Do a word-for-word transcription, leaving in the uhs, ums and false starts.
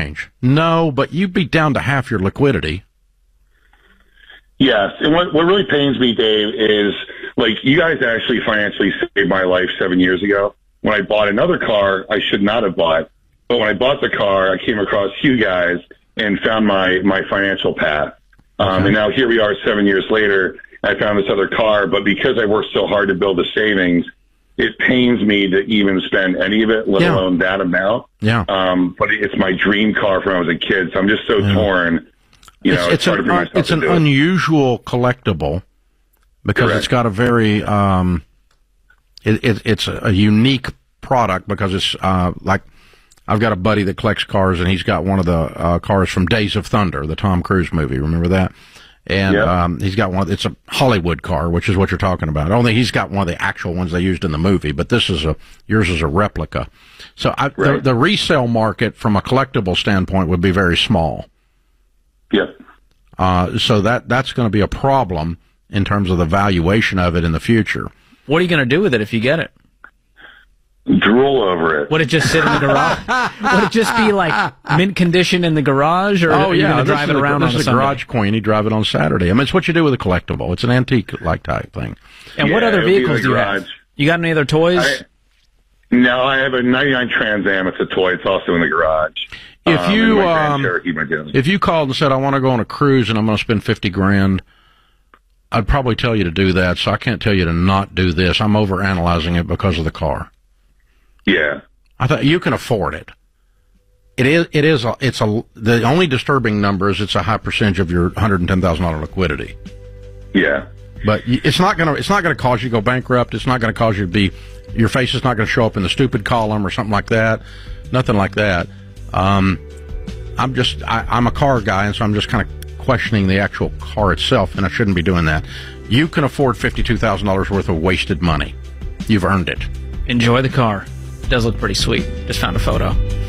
change. No, but you'd be down to half your liquidity. Yes, and what, what really pains me, Dave, is, like, you guys actually financially saved my life seven years ago. When I bought another car I should not have bought, but when I bought the car, I came across you guys and found my, my financial path. Um, okay. And now here we are seven years later, I found this other car, but because I worked so hard to build the savings, it pains me to even spend any of it, let yeah. alone that amount. Yeah. Um, but it's my dream car from when I was a kid, so I'm just so yeah. torn. You know, it's, it's an, uh, it's an unusual collectible because Correct. It's got a very, um, it, it, it's a unique product because it's uh, like, I've got a buddy that collects cars, and he's got one of the uh, cars from Days of Thunder, the Tom Cruise movie. Remember that? And yep. um, he's got one. It's a Hollywood car, which is what you're talking about. Only he's got one of the actual ones they used in the movie, but this is a yours is a replica. So I, right. the, the resale market from a collectible standpoint would be very small. Yep. Uh, so that that's going to be a problem in terms of the valuation of it in the future. What are you going to do with it if you get it? Drool over it. Would it just sit in the garage? Would it just be like mint condition in the garage, or oh, are you yeah, going to drive it around a, on a This is a garage queen. You drive it on Saturday. I mean, it's what you do with a collectible. It's an antique-like type thing. And yeah, what other vehicles do you garage. have? You got any other toys? I, no, I have a ninety-nine Trans Am. It's a toy. It's also in the garage. If um, you my um, Cherokee, my if you called and said, I want to go on a cruise and I'm going to spend fifty grand, I'd probably tell you to do that. So I can't tell you to not do this. I'm overanalyzing it because of the car. Yeah, I thought you can afford it. It is. It is. A, it's a. The only disturbing number is it's a high percentage of your one hundred ten thousand dollar liquidity. Yeah, but it's not gonna. It's not gonna cause you to go bankrupt. It's not gonna cause you to be. Your face is not gonna show up in the stupid column or something like that. Nothing like that. Um, I'm just. I, I'm a car guy, and so I'm just kind of questioning the actual car itself, and I shouldn't be doing that. You can afford fifty-two thousand dollars worth of wasted money. You've earned it. Enjoy the car. It does look pretty sweet. Just found a photo.